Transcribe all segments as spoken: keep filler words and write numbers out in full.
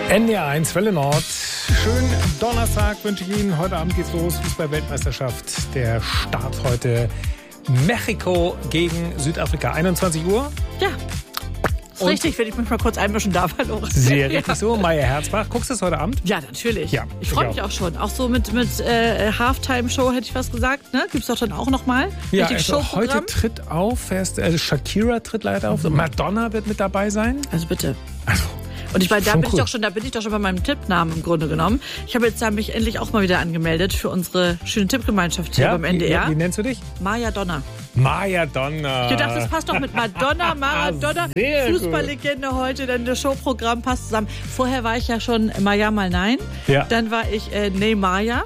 N D R eins Welle Nord. Schönen Donnerstag wünsche ich Ihnen. Heute Abend geht's los. Fußball-Weltmeisterschaft. Der Start heute. Mexiko gegen Südafrika. einundzwanzig Uhr. Ja. Ist richtig, wenn ich mich mal kurz einmischen darf. Hallo. Sehr richtig so. Maja Herzbach. Guckst du es heute Abend? Ja, natürlich. Ja, ich freue mich auch. auch schon. Auch so mit, mit äh, Halftime-Show hätte ich was gesagt. Ne? Gibt es doch dann auch nochmal. Ja, also heute tritt auf. Erst, also Shakira tritt leider auf. Mhm. Madonna wird mit dabei sein. Also bitte. Also. Und ich meine, da bin cool. ich doch schon, da bin ich doch schon bei meinem Tippnamen im Grunde genommen. Ich habe jetzt da mich endlich auch mal wieder angemeldet für unsere schöne Tippgemeinschaft hier ja, beim N D R. Wie, wie nennst du dich? Maja Donna. Maja Donna. Ich dachte, das passt doch mit Madonna, Maradona, Fußballlegende heute, denn das Showprogramm passt zusammen. Vorher war ich ja schon Maja mal nein. Ja. Dann war ich äh, Nee Maja.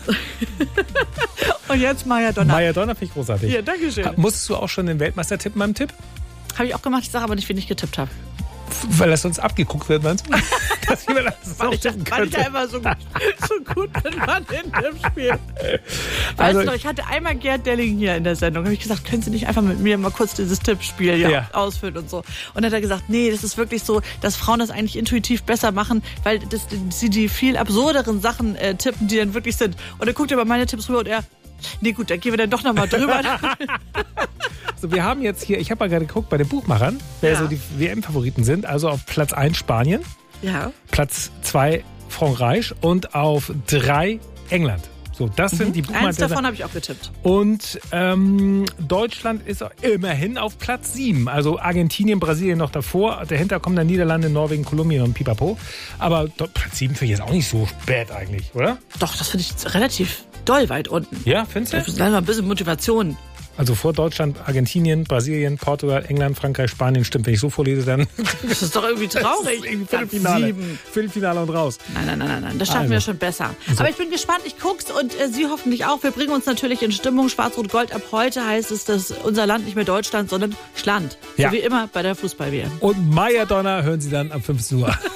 Und jetzt Maja Donna. Maja Donna finde ich großartig. Ja, danke schön. Musstest du auch schon den Weltmeister tippen beim Tipp? Habe ich auch gemacht, ich sage aber nicht, wen ich getippt habe. Weil das sonst abgeguckt wird, meinst du? Dass jemand das weil, ich, weil ich einfach so, so gut bin man in dem Spiel. Weißt also, du noch, ich hatte einmal Gerd Delling hier in der Sendung. Da habe ich gesagt, können Sie nicht einfach mit mir mal kurz dieses Tippspiel ja, ja. ausfüllen und so. Und dann hat er gesagt, nee, das ist wirklich so, dass Frauen das eigentlich intuitiv besser machen, weil das, sie die viel absurderen Sachen äh, tippen, die dann wirklich sind. Und er guckt über meine Tipps rüber und er, nee gut, dann gehen wir dann doch nochmal drüber. So, wir haben jetzt hier, ich habe mal gerade geguckt bei den Buchmachern, wer ja. so die W M-Favoriten sind. Also auf Platz eins Spanien, ja. Platz zwei Frankreich und auf drei England. So, das sind mhm. die Buchmacher. Eins davon habe ich auch getippt. Und ähm, Deutschland ist immerhin auf Platz sieben. Also Argentinien, Brasilien noch davor. Dahinter kommen dann Niederlande, Norwegen, Kolumbien und Pipapo. Aber Platz sieben finde ich jetzt auch nicht so spät eigentlich, oder? Doch, das finde ich relativ doll weit unten. Ja, findest du? Das ist ein bisschen Motivation. Also vor Deutschland, Argentinien, Brasilien, Portugal, England, Frankreich, Spanien. Stimmt, wenn ich so vorlese, dann... Das ist doch irgendwie traurig. Viertelfinale. Viertelfinale und raus. Nein, nein, nein, nein, nein. Das schaffen also. wir schon besser. So. Aber ich bin gespannt. Ich guck's und äh, Sie hoffentlich auch. Wir bringen uns natürlich in Stimmung. Schwarz-Rot-Gold. Ab heute heißt es, dass unser Land nicht mehr Deutschland, sondern Schland. Ja. So wie immer bei der Fußball-W M. Und Maja Donna hören Sie dann ab fünfzehn Uhr.